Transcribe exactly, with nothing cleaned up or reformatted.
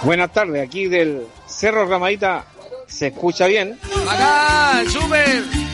Buenas tardes, aquí del Cerro Ramadita, ¿se escucha bien? ¡Acá, súper!